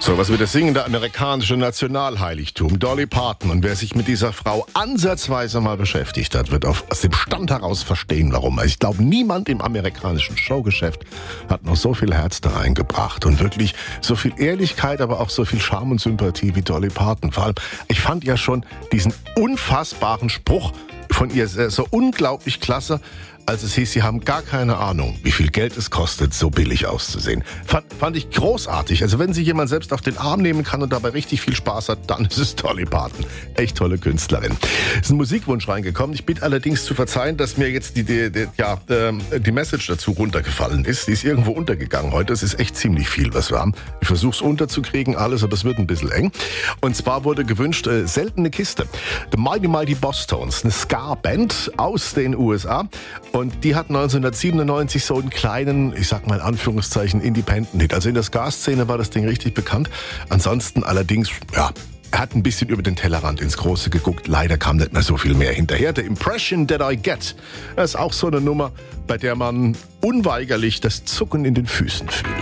So, was wird das singende amerikanische Nationalheiligtum? Dolly Parton. Und wer sich mit dieser Frau ansatzweise mal beschäftigt hat, wird aus dem Stand heraus verstehen, warum. Ich glaube, niemand im amerikanischen Showgeschäft hat noch so viel Herz da reingebracht und wirklich so viel Ehrlichkeit, aber auch so viel Charme und Sympathie wie Dolly Parton. Vor allem, ich fand ja schon diesen unfassbaren Spruch von ihr so unglaublich klasse, als es hieß, sie haben gar keine Ahnung, wie viel Geld es kostet, so billig auszusehen. Fand ich großartig. Also wenn sie jemand selbst auf den Arm nehmen kann und dabei richtig viel Spaß hat, dann ist es Dolly Parton. Echt tolle Künstlerin. Es ist ein Musikwunsch reingekommen. Ich bitte allerdings zu verzeihen, dass mir jetzt die Message dazu runtergefallen ist. Die ist irgendwo untergegangen heute. Es ist echt ziemlich viel, was wir haben. Ich versuche es unterzukriegen, alles, aber es wird ein bisschen eng. Und zwar wurde gewünscht, seltene Kiste. The Mighty Mighty Bosstones, eine Ska-Band aus den USA. Und die hat 1997 so einen kleinen, ich sag mal in Anführungszeichen, Independent-Hit. Also in der Ska-Szene war das Ding richtig bekannt. Ansonsten allerdings, ja, er hat ein bisschen über den Tellerrand ins Große geguckt. Leider kam nicht mehr so viel mehr hinterher. The Impression That I Get, das ist auch so eine Nummer, bei der man unweigerlich das Zucken in den Füßen fühlt.